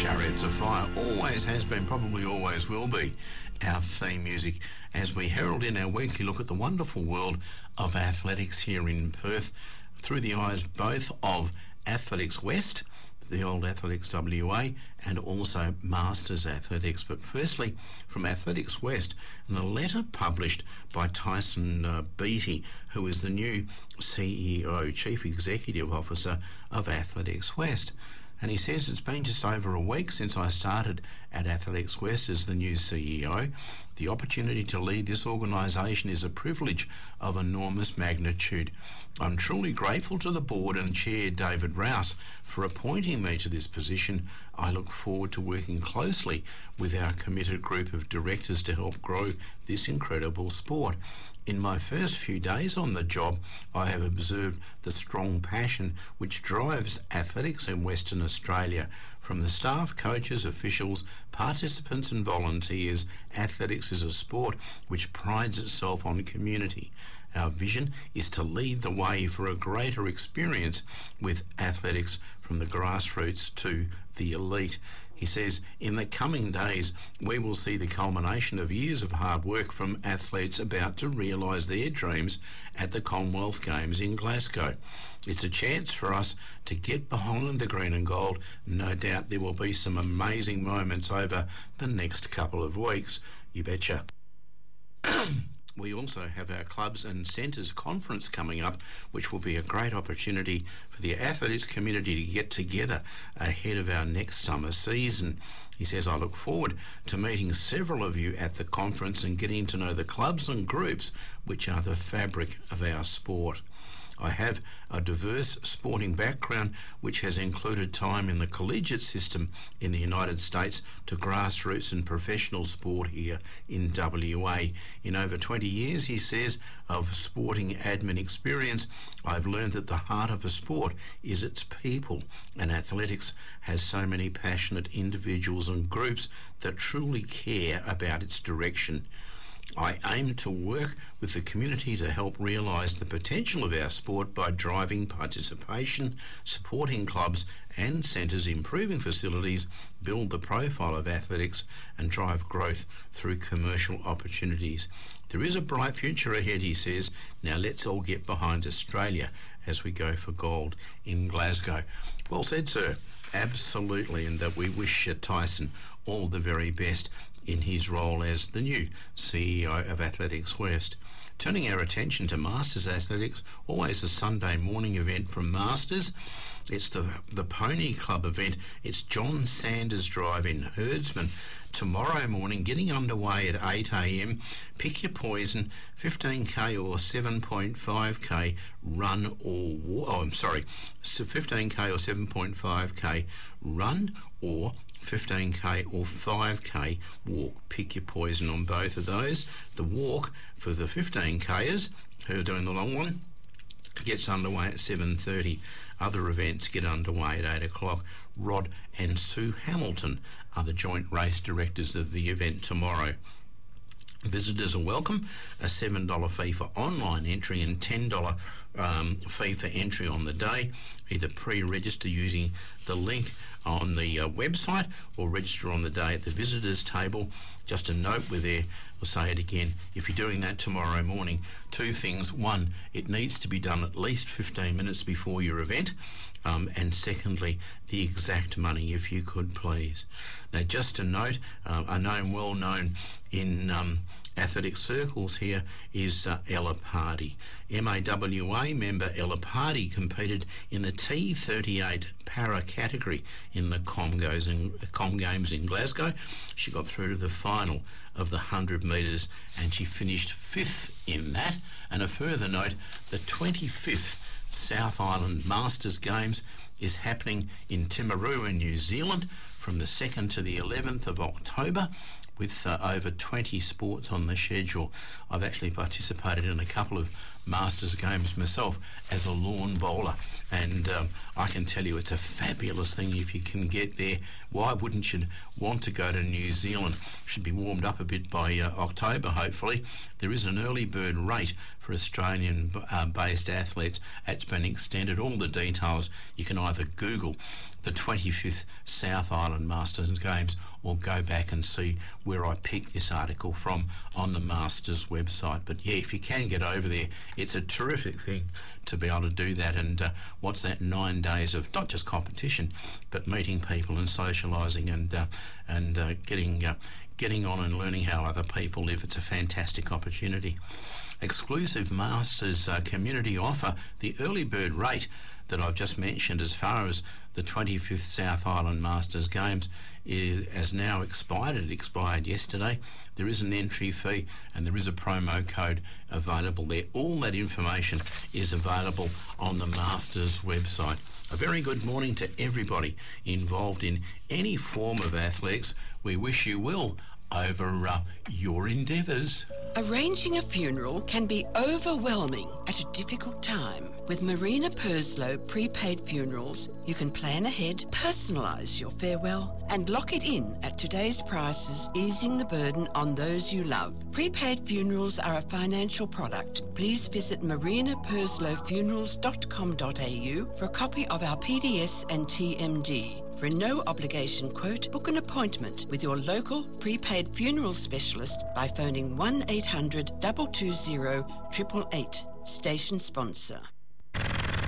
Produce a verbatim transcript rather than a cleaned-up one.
Chariots of Fire always has been, probably always will be, our theme music as we herald in our weekly look at the wonderful world of athletics here in Perth through the eyes both of Athletics West, the old Athletics W A, and also Masters Athletics. But firstly, from Athletics West, in a letter published by Tyson uh, Beattie, who is the new C E O, Chief Executive Officer of Athletics West. And he says, it's been just over a week since I started at Athletics West as the new C E O. The opportunity to lead this organisation is a privilege of enormous magnitude. I'm truly grateful to the board and Chair David Rouse for appointing me to this position. I look forward to working closely with our committed group of directors to help grow this incredible sport. In my first few days on the job, I have observed the strong passion which drives athletics in Western Australia. From the staff, coaches, officials, participants and volunteers, athletics is a sport which prides itself on community. Our vision is to lead the way for a greater experience with athletics from the grassroots to the elite. He says, in the coming days, we will see the culmination of years of hard work from athletes about to realise their dreams at the Commonwealth Games in Glasgow. It's a chance for us to get behind the green and gold. No doubt there will be some amazing moments over the next couple of weeks. You betcha. We also have our clubs and centres conference coming up, which will be a great opportunity for the athletics community to get together ahead of our next summer season. He says, I look forward to meeting several of you at the conference and getting to know the clubs and groups which are the fabric of our sport. I have a diverse sporting background which has included time in the collegiate system in the United States to grassroots and professional sport here in W A. In over twenty years, he says, of sporting admin experience, I've learned that the heart of a sport is its people, and athletics has so many passionate individuals and groups that truly care about its direction. I aim to work with the community to help realise the potential of our sport by driving participation, supporting clubs and centres, improving facilities, build the profile of athletics and drive growth through commercial opportunities. There is a bright future ahead, he says. Now let's all get behind Australia as we go for gold in Glasgow. Well said, sir. Absolutely, and that we wish uh, Tyson all the very best in his role as the new C E O of Athletics West. Turning our attention to Masters Athletics, always a Sunday morning event from Masters. It's the the Pony Club event. It's John Sanders Drive in Herdsman tomorrow morning, getting underway at eight a.m. Pick your poison, fifteen k or seven point five k run or walk. Oh, I'm sorry, fifteen k or seven point five k run or fifteen k or five k walk. Pick your poison on both of those. The walk for the fifteen kers who are doing the long one gets underway at seven thirty. Other events get underway at eight o'clock. Rod and Sue Hamilton are the joint race directors of the event tomorrow. Visitors are welcome. A seven dollars fee for online entry and ten dollars um, fee for entry on the day. Either pre-register using the link on the uh, website or register on the day at the visitors table. Just a note with there, I'll say it again, if you're doing that tomorrow morning, two things. One, it needs to be done at least fifteen minutes before your event. Um, and secondly, the exact money, if you could please. Now, just a note, uh, a known, well-known in um, athletic circles here is uh, Ella Pardy. M A W A member Ella Pardy competed in the T thirty-eight para category in the Comgos in, Com Games in Glasgow. She got through to the final of the one hundred metres and she finished fifth in that. And a further note, the twenty-fifth South Island Masters Games is happening in Timaru in New Zealand from the second to the eleventh of October, with uh, over twenty sports on the schedule. I've actually participated in a couple of Masters Games myself as a lawn bowler, and um, I can tell you it's a fabulous thing if you can get there. Why wouldn't you want to go to New Zealand? Should be warmed up a bit by uh, October, hopefully. There is an early bird rate for Australian-based uh, athletes. It's been extended. All the details you can either Google the twenty-fifth South Island Masters Games or go back and see where I picked this article from on the Masters website. But yeah, if you can get over there, it's a terrific thing to be able to do that. And uh, what's that, nine days of not just competition, but meeting people and socialising and uh, and uh, getting uh, getting on and learning how other people live. It's a fantastic opportunity. Exclusive Masters uh, community offer, the early bird rate that I've just mentioned as far as the twenty-fifth South Island Masters Games is, has now expired. It expired yesterday. There is an entry fee and there is a promo code available there. All that information is available on the Masters website. A very good morning to everybody involved in any form of athletics. We wish you well over uh, your endeavours. Arranging a funeral can be overwhelming at a difficult time. With Marina Purslow Prepaid Funerals, you can plan ahead, personalise your farewell and lock it in at today's prices, easing the burden on those you love. Prepaid funerals are a financial product. Please visit marina purslow funerals dot com dot a u for a copy of our P D S and T M D. For a no-obligation quote, book an appointment with your local prepaid funeral specialist by phoning one eight hundred, two two zero, eight eight eight. Station sponsor.